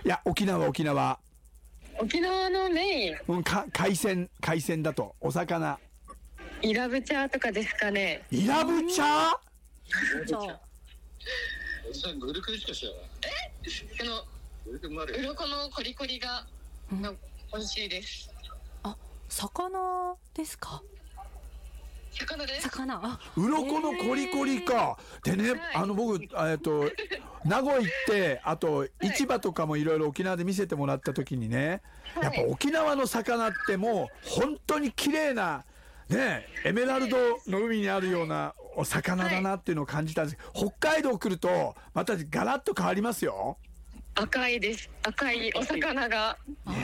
いや、沖縄のメイン、 海鮮だとお魚。 イラブチャーとかですかね。 イラブチャー？ グルクルしか知らない。 鱗のコリコリが美味しいです。 あ、魚ですか？ 魚です。 魚。 鱗のコリコリか。でね、僕名護行って、あと市場とかもいろいろ沖縄で見せてもらった時にね、やっぱ沖縄の魚ってもう本当に綺麗なね、エメラルドの海にあるようなお魚だなっていうのを感じたんです。北海道来るとまたガラッと変わりますよ。 赤いです。赤いお魚が。はい。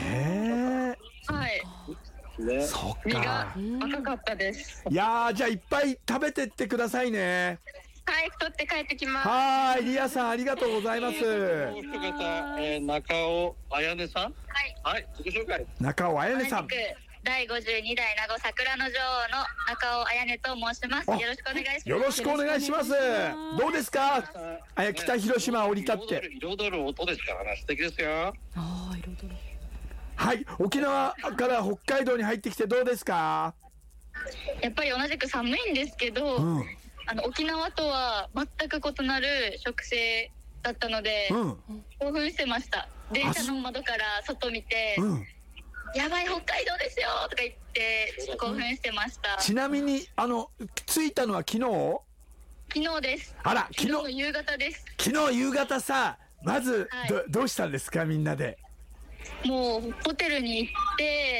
ね、 そっ身がか。 赤かったです。 いやー、じゃあいっぱい食べてってくださいね。 はい、太って帰ってきます。 はーい、リアさんありがとうございます。 もう一方、中尾彩音さん。はい、自己紹介。 中尾彩音さん。 第52代名護桜の女王の中尾彩音と申します。よろしくお願いします。 よろしくお願いします。どうですか？北広島降り立って。 彩る音ですからね、素敵ですよ。 ああ、彩る。 はい、沖縄から北海道に入ってきてどうですか？ やっぱり同じく寒いんですけど、沖縄とは全く異なる食生だったので、興奮してました。電車の窓から外見て、やばい北海道ですよとか言ってちょっと興奮してました。 ちなみに着いたのは昨日です。 あら、 昨日の夕方です。 昨日夕方さ、まず、どうしたんですかみんなで？ もうホテルに行って、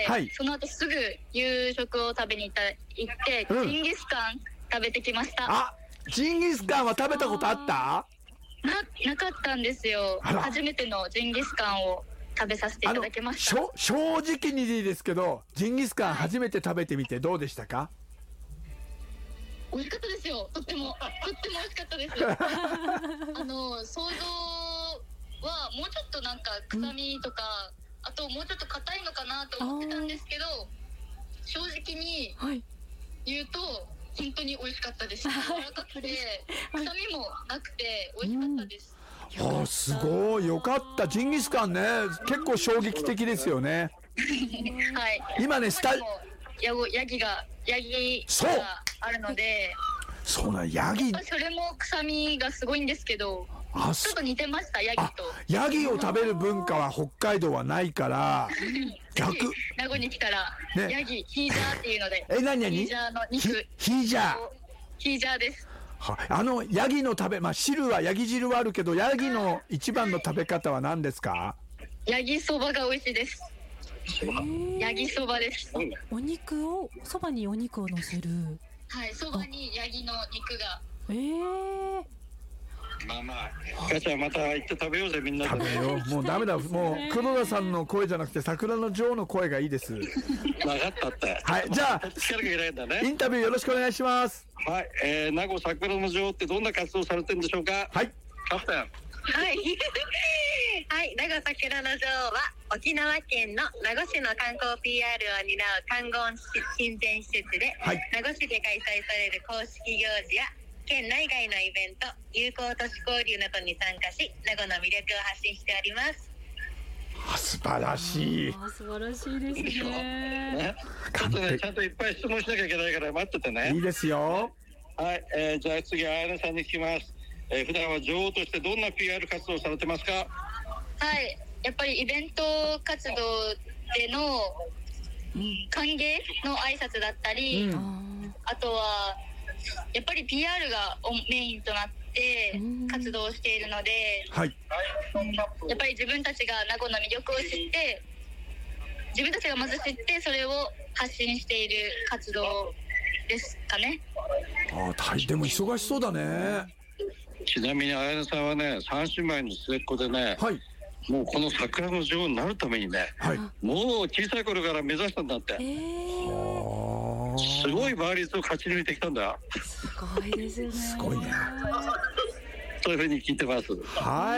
その後すぐ夕食を食べに行って、ジンギスカン食べてきました。 あ、ジンギスカンは食べたことあった？ なかったんですよ。初めてのジンギスカンを食べさせていただきました。 正直にいいですけど、ジンギスカン初めて食べてみてどうでしたか？ 美味しかったですよ。とっても美味しかったです。想像はもうちょっとなんか臭みとか、あともうちょっと硬いのかなと思ってたんですけど、正直に言うと本当に美味しかったです。柔らかくて臭みもなくて美味しかったです。 あ、すごいよかった。ジンギスカンね、結構衝撃的ですよね。 はい。 今ね、 ヤギがあるので、 そうなん、ヤギ。 それも臭みがすごいんですけど、ちょっと似てました、ヤギと。 ヤギを食べる文化は北海道はないから、 名護に来たら、ヤギ、ヒージャーっていうので。 何ヒージャーの肉。 ヒージャー。 ヒージャーです。 ヤギの汁は、ヤギ汁はあるけど、ヤギの一番の食べ方は何ですか？ ヤギそばが美味しいです。ヤギそばです。 そばにお肉を乗せる。 はい、そばにヤギの肉が。 母ちゃんまた行って食べようぜ、みんなで。 食べよう。もうダメだ。もう黒田さんの声じゃなくて桜の女王の声がいいです。 分かったって。はい、 じゃあインタビューよろしくお願いします。 はい、名護桜の女王ってどんな活動されてるんでしょうか？はい、キャプテン。 はい、名護桜の女王は沖縄県の名護市の観光 PR を担う観光親善施設で、名護市で開催される公式行事や県内外のイベント、友好都市交流などに参加し、名護の魅力を発信しております。 素晴らしい。 素晴らしいですね。 ちょっとね、ちゃんといっぱい質問しなきゃいけないから待っててね。 いいですよ。 はい、じゃあ次は彩音さんに聞きます。普段は女王としてどんな PR 活動をされてますか？ はい、やっぱりイベント活動での歓迎の挨拶だったり、あとはやっぱり PR がメインとなって活動をしているので、やっぱり自分たちが名護の魅力を知って、自分たちがまず知ってそれを発信している活動ですかね。 でも忙しそうだね。 ちなみに彩音さんはね、三姉妹の末っ子でね、もうこの桜の女王になるためにね、もう小さい頃から目指したんだって。すごい倍率を勝ち抜いてきたんだよ。 すごいですね。 すごいね。 そういうふうに聞いてます。 はい。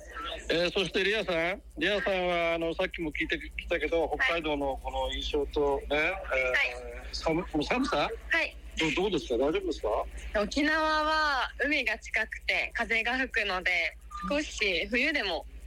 そしてリアさんはさっきも聞いてきたけど、北海道のこの印象とね、寒さ？どうですか？大丈夫ですか？ 沖縄は海が近くて風が吹くので、少し冬でも